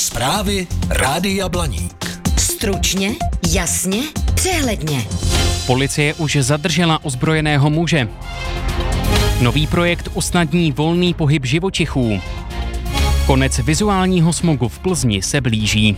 Zprávy Rádia Blaník. Stručně, jasně, přehledně. Policie už zadržela ozbrojeného muže. Nový projekt usnadní volný pohyb živočichů. Konec vizuálního smogu v Plzni se blíží.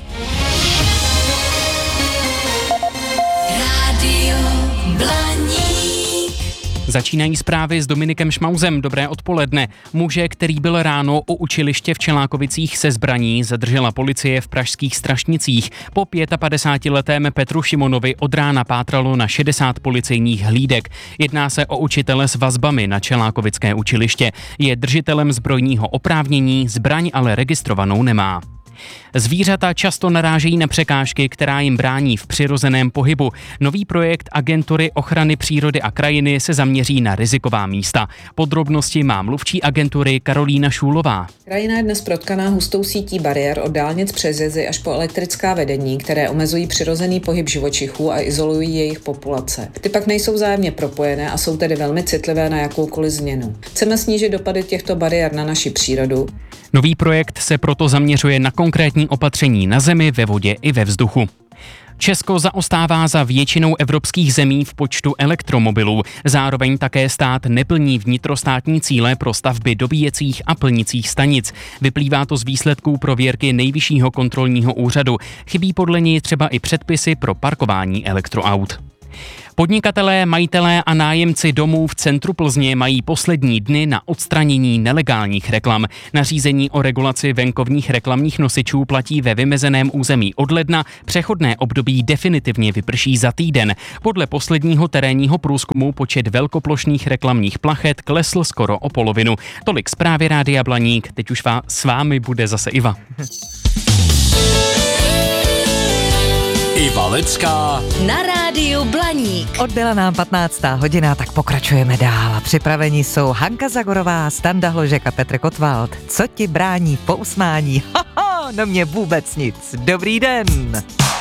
Rádio Blaník. Začínají zprávy s Dominikem Šmauzem. Dobré odpoledne. Muže, který byl ráno u učiliště v Čelákovicích se zbraní, zadržela policie v pražských Strašnicích. Po 55letém Petru Šimonovi od rána pátralo na 60 policejních hlídek. Jedná se o učitele s vazbami na Čelákovické učiliště. Je držitelem zbrojního oprávnění, zbraň ale registrovanou nemá. Zvířata často narážejí na překážky, která jim brání v přirozeném pohybu. Nový projekt Agentury ochrany přírody a krajiny se zaměří na riziková místa. Podrobnosti má mluvčí agentury Karolína Šůlová. Krajina je dnes protkaná hustou sítí bariér od dálnic přes jezy až po elektrická vedení, které omezují přirozený pohyb živočichů a izolují jejich populace. Ty pak nejsou vzájemně propojené a jsou tedy velmi citlivé na jakoukoliv změnu. Chceme snížit dopady těchto bariér na naši přírodu. Nový projekt se proto zaměřuje na konkrétní opatření na zemi, ve vodě i ve vzduchu. Česko zaostává za většinou evropských zemí v počtu elektromobilů. Zároveň také stát neplní vnitrostátní cíle pro stavby dobíjecích a plnicích stanic. Vyplývá to z výsledků prověrky Nejvyššího kontrolního úřadu. Chybí podle něj třeba i předpisy pro parkování elektroaut. Podnikatelé, majitelé a nájemci domů v centru Plzně mají poslední dny na odstranění nelegálních reklam. Nařízení o regulaci venkovních reklamních nosičů platí ve vymezeném území od ledna, přechodné období definitivně vyprší za týden. Podle posledního terénního průzkumu počet velkoplošných reklamních plachet klesl skoro o polovinu. Tolik zprávy Rádia Blaník, teď už s vámi bude zase Iva. Iva Lecká Na Rádiu Blaník. Odbyla nám 15. hodina, tak pokračujeme dál. Připraveni jsou Hanka Zagorová, Standa Hložek a Petr Kotwald. Co ti brání po usmání? No mě vůbec nic. Dobrý den.